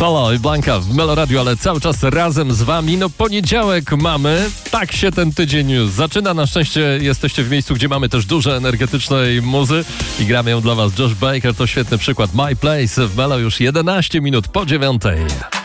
Solo i Blanka w Melo Radio, ale cały czas razem z wami. No poniedziałek mamy, tak się ten tydzień zaczyna. Na szczęście jesteście w miejscu, gdzie mamy też dużo energetycznej muzy i gramy ją dla was. Josh Baker to świetny przykład. My Place w Melo już 11 minut po 9.